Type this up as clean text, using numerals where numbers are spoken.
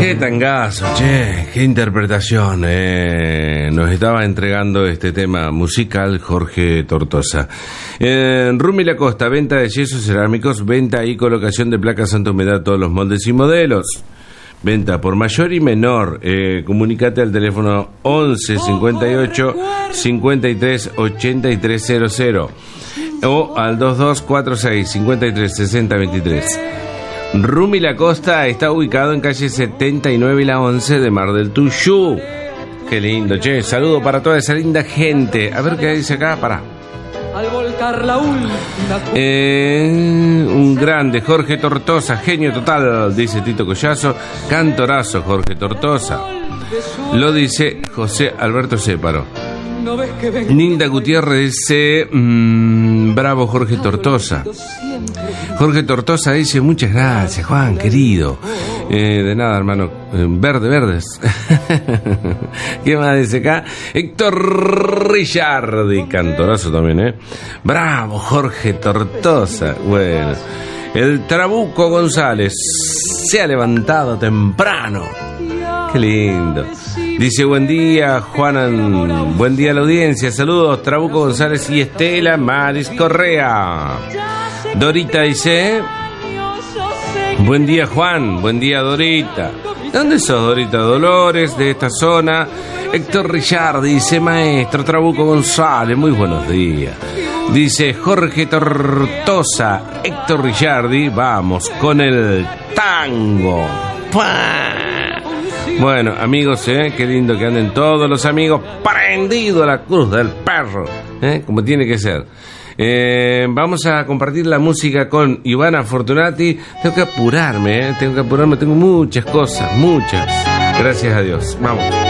Qué tangazo, che, qué interpretación nos estaba entregando este tema musical Jorge Tortosa. Rumi La Costa, venta de yesos cerámicos, venta y colocación de placas antihumedad, todos los moldes y modelos. Venta por mayor y menor. Comunicate al teléfono 11 58 53 83 00 o al 2246 53 60 23. Rumi La Costa está ubicado en calle 79 y la 11 de Mar del Tuyú. Qué lindo, che. Saludo para toda esa linda gente. A ver qué dice acá, pará. Al volcar la última un grande Jorge Tortosa, genio total, dice Tito Collazo. Cantorazo Jorge Tortosa, lo dice José Alberto Séparo. Nilda Gutiérrez dice bravo Jorge Tortosa. Jorge Tortosa dice muchas gracias Juan querido. De nada hermano. Verdes. ¿Qué más dice acá? Héctor Richardi, cantorazo también, bravo Jorge Tortosa. Bueno, el Trabuco González se ha levantado temprano. Qué lindo. Dice buen día Juanan, buen día a la audiencia. Saludos Trabuco González y Estela Maris Correa. Dorita dice buen día Juan, buen día Dorita. ¿De dónde sos Dorita? Dolores, de esta zona. Héctor Richard dice maestro Trabuco González, muy buenos días. Dice Jorge Tortosa, Héctor Richardi, vamos con el tango. ¡Pah! Bueno, amigos, qué lindo que anden todos los amigos prendido a la cruz del perro, como tiene que ser. Vamos a compartir la música con Ivana Fortunati. Tengo que apurarme, tengo muchas cosas, muchas. Gracias a Dios. Vamos.